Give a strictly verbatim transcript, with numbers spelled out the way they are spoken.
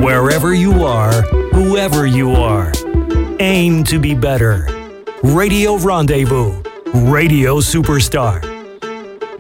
Wherever you are, whoever you are, aim to be better. Radio Rendezvous, Radio Superstar.